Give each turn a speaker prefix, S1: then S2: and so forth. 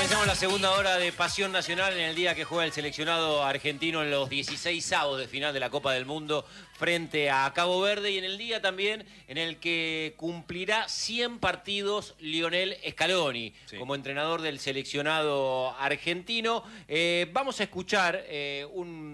S1: Comenzamos la segunda hora de Pasión Nacional en el día que juega el seleccionado argentino en los 16avos de final de la Copa del Mundo frente a Cabo Verde, y en el día también en el que cumplirá 100 partidos Lionel Scaloni como entrenador del seleccionado argentino. Vamos a escuchar un